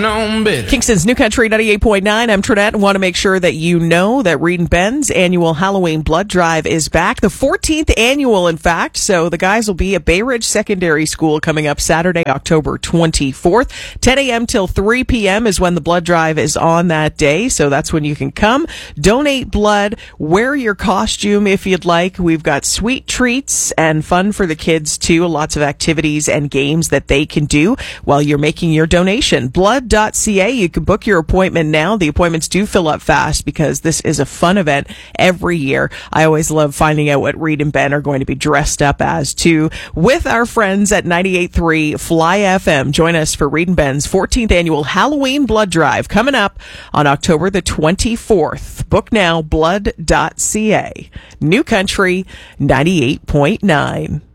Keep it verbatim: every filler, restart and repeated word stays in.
known better. Kingston's New Country ninety-eight point nine. I'm Trinette and want to make sure that you know that Reed and Ben's annual Halloween blood drive is back. The fourteenth annual, in fact. So the guys will be at Bay Ridge Secondary School coming up Saturday, October twenty-fourth. ten a.m. till three p.m. is when the blood drive is on that day. So that's when you can come, donate blood, wear your costume if you'd like. We've got sweet treats and fun for the kids too. Lots of activities and games that they can do while you're making your donation. blood dot c a. You can book your appointment now. The appointments do fill up fast because this is a fun event every year. I always love finding out what Reed and Ben are going to be dressed up as too with our friends at ninety-eight point three Fly F M. Join us for Reed and Ben's fourteenth annual Halloween blood drive coming up on October the twenty-fourth. Book now, blood dot c a. New Country ninety-eight point nine.